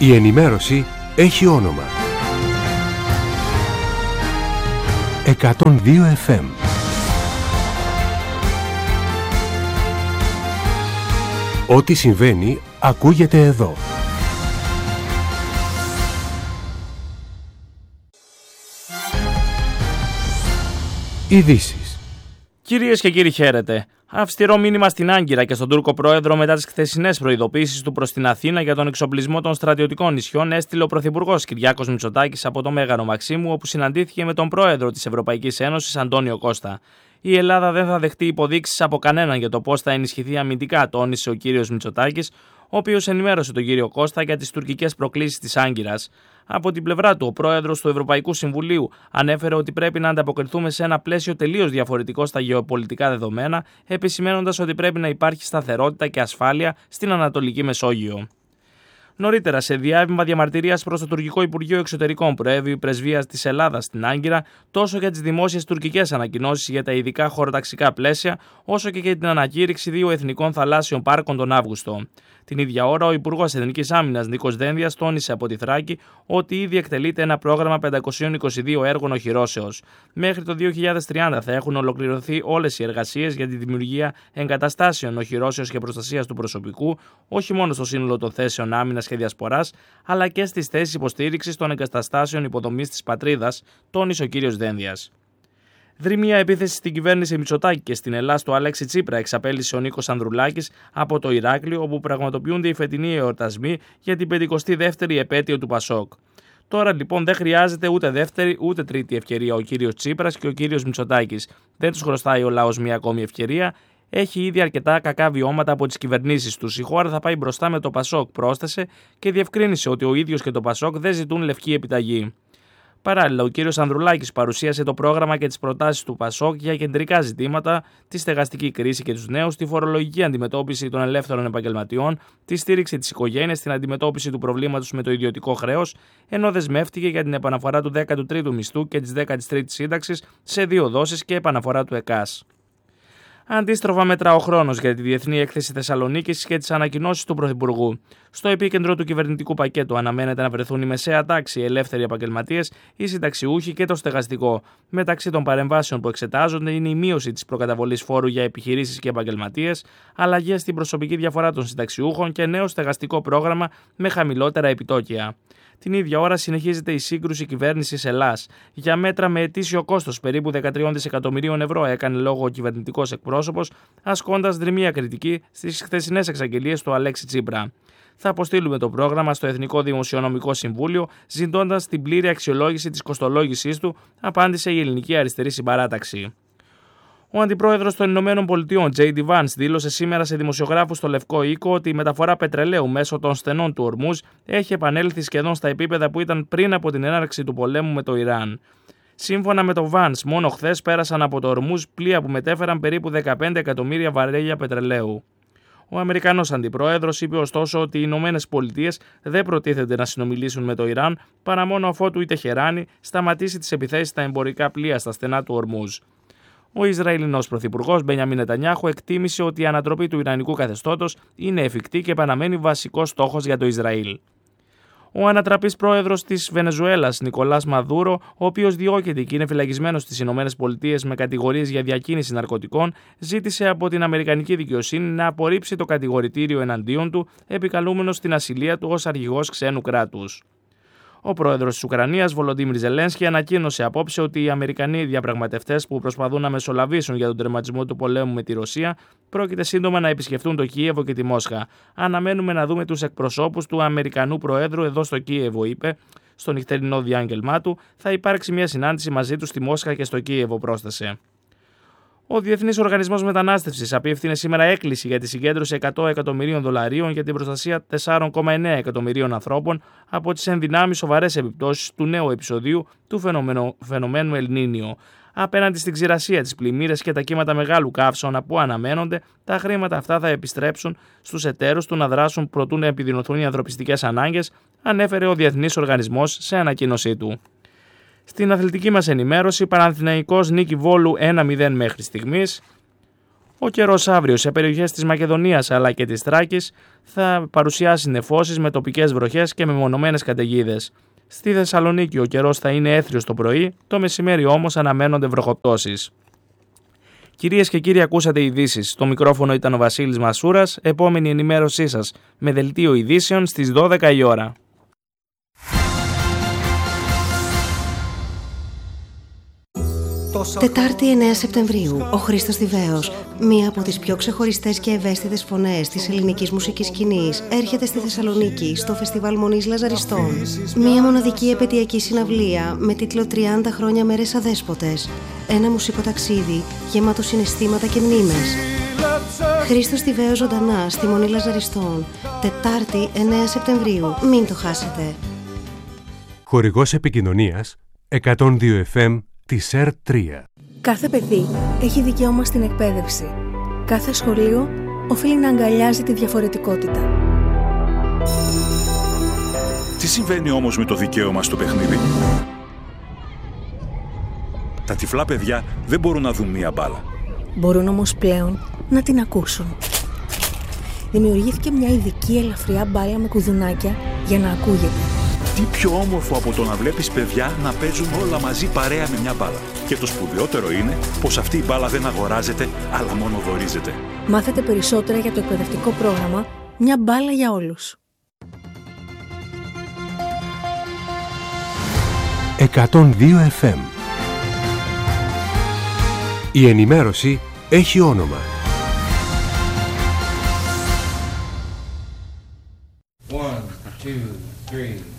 Η ενημέρωση έχει όνομα. 102 FM. Ό,τι συμβαίνει ακούγεται εδώ. Ειδήσεις. Κυρίες και κύριοι, χαίρετε. Αυστηρό μήνυμα στην Άγκυρα και στον Τούρκο πρόεδρο μετά τις χθεσινές προειδοποίησεις του προς την Αθήνα για τον εξοπλισμό των στρατιωτικών νησιών έστειλε ο Πρωθυπουργός Κυριάκος Μητσοτάκης από το Μέγαρο Μαξίμου, όπου συναντήθηκε με τον πρόεδρο της Ευρωπαϊκής Ένωσης, Αντώνιο Κώστα. Η Ελλάδα δεν θα δεχτεί υποδείξεις από κανέναν για το πώς θα ενισχυθεί αμυντικά, τόνισε ο κύριος Μητσοτάκης, ο οποίος ενημέρωσε τον κύριο Κώστα για τις τουρκικές προκλήσεις της Άγκυρας. Από την πλευρά του, ο πρόεδρος του Ευρωπαϊκού Συμβουλίου ανέφερε ότι πρέπει να ανταποκριθούμε σε ένα πλαίσιο τελείως διαφορετικό στα γεωπολιτικά δεδομένα, επισημαίνοντας ότι πρέπει να υπάρχει σταθερότητα και ασφάλεια στην Ανατολική Μεσόγειο. Νωρίτερα, σε διάβημα διαμαρτυρίας προς το Τουρκικό Υπουργείο Εξωτερικών, προέβη η πρεσβεία της Ελλάδας στην Άγκυρα τόσο για τις δημόσιες τουρκικές ανακοινώσεις για τα ειδικά χωροταξικά πλαίσια, όσο και για την ανακήρυξη 2 εθνικών θαλάσσιων πάρκων τον Αύγουστο. Την ίδια ώρα, ο Υπουργός Εθνικής Άμυνας Νίκος Δένδιας τόνισε από τη Θράκη ότι ήδη εκτελείται ένα πρόγραμμα 522 έργων οχυρώσεως. Μέχρι το 2030 θα έχουν ολοκληρωθεί όλες οι εργασίες για τη δημιουργία εγκαταστάσεων οχυρώσεως και προστασίας του προσωπικού, όχι μόνο στο σύνολο των θέσεων άμυνας και διασποράς, αλλά και στις θέσεις υποστήριξης των εγκαταστάσεων υποδομής της πατρίδας, τόνισε ο κ. Δένδιας. Δρυμία επίθεση στην κυβέρνηση Μητσοτάκη και στην Ελλάδα του Αλέξη Τσίπρα εξαπέλυσε ο Νίκος Ανδρουλάκης από το Ηράκλειο, όπου πραγματοποιούνται οι φετινοί εορτασμοί για την 52η επέτειο του Πασόκ. Τώρα λοιπόν δεν χρειάζεται ούτε δεύτερη ούτε τρίτη ευκαιρία ο κύριος Τσίπρας και ο κύριος Μητσοτάκης. Δεν τους χρωστάει ο λαός μια ακόμη ευκαιρία. Έχει ήδη αρκετά κακά βιώματα από τις κυβερνήσεις τους. Η χώρα θα πάει μπροστά με το Πασόκ, πρόσθεσε και διευκρίνησε ότι ο ίδιος και το Πασόκ δεν ζητούν λευκή επιταγή. Παράλληλα, ο κύριος Ανδρουλάκης παρουσίασε το πρόγραμμα και τις προτάσεις του Πασόκ για κεντρικά ζητήματα, τη στεγαστική κρίση και τους νέους, τη φορολογική αντιμετώπιση των ελεύθερων επαγγελματιών, τη στήριξη της οικογένειας, την αντιμετώπιση του προβλήματος με το ιδιωτικό χρέος, ενώ δεσμεύτηκε για την επαναφορά του 13ου μισθού και της 13ης σύνταξης σε 2 δόσεις και επαναφορά του ΕΚΑΣ. Αντίστροφα μετρά ο χρόνος για τη Διεθνή Έκθεση Θεσσαλονίκης και τις ανακοινώσεις του Πρωθυπουργού. Στο επίκεντρο του κυβερνητικού πακέτου αναμένεται να βρεθούν η μεσαία τάξη, οι ελεύθεροι επαγγελματίες, οι συνταξιούχοι και το στεγαστικό. Μεταξύ των παρεμβάσεων που εξετάζονται είναι η μείωση της προκαταβολής φόρου για επιχειρήσεις και επαγγελματίες, αλλαγές στην προσωπική διαφορά των συνταξιούχων και νέο στεγαστικό πρόγραμμα με χαμηλότερα επιτόκια. Την ίδια ώρα συνεχίζεται η σύγκρουση κυβέρνησης Ελλάς. Για μέτρα με ετήσιο κόστος περίπου 13 δισεκατομμυρίων ευρώ έκανε λόγο ο κυβερνητικός εκπρόσωπος, ασκώντας δρυμία κριτική στις χθεσινές εξαγγελίες του Αλέξη Τσίπρα. Θα αποστείλουμε το πρόγραμμα στο Εθνικό Δημοσιονομικό Συμβούλιο, ζητώντας την πλήρη αξιολόγηση της κοστολόγησής του, απάντησε η Ελληνική Αριστερή Συμπαράταξη. Ο αντιπρόεδρος των Ηνωμένων Πολιτειών, J.D. Vance, δήλωσε σήμερα σε δημοσιογράφους στο Λευκό Οίκο ότι η μεταφορά πετρελαίου μέσω των στενών του Ορμούζ έχει επανέλθει σχεδόν στα επίπεδα που ήταν πριν από την έναρξη του πολέμου με το Ιράν. Σύμφωνα με το Vance, μόνο χθες πέρασαν από το Ορμούζ πλοία που μετέφεραν περίπου 15 εκατομμύρια βαρέλια πετρελαίου. Ο Αμερικανός αντιπρόεδρος είπε ωστόσο ότι οι Ηνωμένες Πολιτείες δεν προτίθενται να συνομιλήσουν με το Ιράν παρά μόνο αφότου η Τεχεράνη σταματήσει τις επιθέσεις στα εμπορικά πλοία στα στενά του Ορμούζ. Ο Ισραηλινός Πρωθυπουργός Μπενιαμίν Νετανιάχου εκτίμησε ότι η ανατροπή του Ιρανικού καθεστώτος είναι εφικτή και παραμένει βασικός στόχος για το Ισραήλ. Ο ανατραπής πρόεδρος της Βενεζουέλας, Νικολάς Μαδούρο, ο οποίος διώκεται και είναι φυλακισμένος στις ΗΠΑ με κατηγορίες για διακίνηση ναρκωτικών, ζήτησε από την Αμερικανική δικαιοσύνη να απορρίψει το κατηγορητήριο εναντίον του, επικαλούμενος στην ασυλία του ως αρχηγός ξένου κράτους. Ο πρόεδρος της Ουκρανίας, Βολοντίμιρ Ζελένσκι, ανακοίνωσε απόψε ότι οι Αμερικανοί διαπραγματευτές που προσπαθούν να μεσολαβήσουν για τον τερματισμό του πολέμου με τη Ρωσία πρόκειται σύντομα να επισκεφτούν το Κίεβο και τη Μόσχα. Αναμένουμε να δούμε τους εκπροσώπους του Αμερικανού Προέδρου εδώ στο Κίεβο, είπε. Στο νυχτερινό διάγγελμά του θα υπάρξει μια συνάντηση μαζί του στη Μόσχα και στο Κίεβο, πρόσθεσε. Ο Διεθνής Οργανισμός Μετανάστευσης απίφθινε σήμερα έκκληση για τη συγκέντρωση $100 εκατομμυρίων για την προστασία 4,9 εκατομμυρίων ανθρώπων από τις ενδυνάμεις σοβαρές επιπτώσεις του νέου επεισοδίου του φαινομένου Ελνίνιο. Απέναντι στην ξηρασία, τις πλημμύρες και τα κύματα μεγάλου καύσωνα που αναμένονται, τα χρήματα αυτά θα επιστρέψουν στους εταίρους του να δράσουν προτού να επιδεινωθούν οι ανθρωπιστικές ανάγκες, ανέφερε ο Διεθνής Οργανισμός σε ανακοίνωσή του. Στην αθλητική μας ενημέρωση, Παναθηναϊκός νίκη Βόλου 1-0 μέχρι στιγμής. Ο καιρός αύριο σε περιοχές της Μακεδονίας αλλά και της Θράκης θα παρουσιάσει νεφώσεις με τοπικές βροχές και μεμονωμένες καταιγίδες. Στη Θεσσαλονίκη ο καιρός θα είναι έθριος το πρωί, το μεσημέρι όμως αναμένονται βροχοπτώσεις. Κυρίες και κύριοι, ακούσατε ειδήσεις. Στο μικρόφωνο ήταν ο Βασίλης Μασούρας. Επόμενη ενημέρωσή σας με δελτίο ειδήσεων στις 12 η ώρα. Τετάρτη 9 Σεπτεμβρίου, ο Χρήστος Τιβαίος, μία από τις πιο ξεχωριστές και ευαίσθητες φωνές της ελληνικής μουσικής σκηνής, έρχεται στη Θεσσαλονίκη στο Φεστιβάλ Μονής Λαζαριστών. Μία μοναδική επαιτειακή συναυλία με τίτλο 30 χρόνια μέρες αδέσποτες. Ένα μουσικό ταξίδι γεμάτο συναισθήματα και μνήμες. Χρήστος Τιβαίος ζωντανά στη Μονή Λαζαριστών, Τετάρτη 9 Σεπτεμβρίου. Μην το χάσετε. Χορηγός επικοινωνίας 102 FM της ΕΡΤ3. Κάθε παιδί έχει δικαίωμα στην εκπαίδευση. Κάθε σχολείο οφείλει να αγκαλιάζει τη διαφορετικότητα. Τι συμβαίνει όμως με το δικαίωμα στο παιχνίδι? Τα τυφλά παιδιά δεν μπορούν να δουν μία μπάλα. Μπορούν όμως πλέον να την ακούσουν. Δημιουργήθηκε μια ειδική ελαφριά μπάλα με κουδουνάκια για να ακούγεται. Τι πιο όμορφο από το να βλέπεις παιδιά να παίζουν όλα μαζί παρέα με μια μπάλα. Και το σπουδαιότερο είναι πως αυτή η μπάλα δεν αγοράζεται, αλλά μόνο δωρίζεται. Μάθετε περισσότερα για το εκπαιδευτικό πρόγραμμα «Μια μπάλα για όλους». 102 FM. Η ενημέρωση έχει όνομα. 1, 2, 3